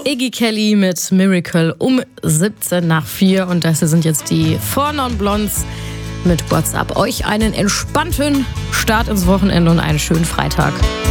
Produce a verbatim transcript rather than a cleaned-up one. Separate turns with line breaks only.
Iggy Kelly mit Miracle um siebzehn nach vier. Und das sind jetzt die Four Non Blondes mit WhatsApp. Euch einen entspannten Start ins Wochenende und einen schönen Freitag.